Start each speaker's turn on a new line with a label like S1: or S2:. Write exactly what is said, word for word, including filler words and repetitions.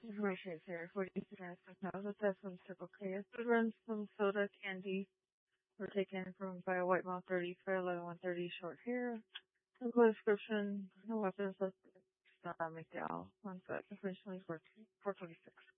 S1: Information is here. forty-six thousand test from Circle K. Food runs from soda candy were taken from by a white male thirty, five eleven, one thirty, short hair. Simple description, no weapons, let's not McDowell. One sec. Information is four twenty-six.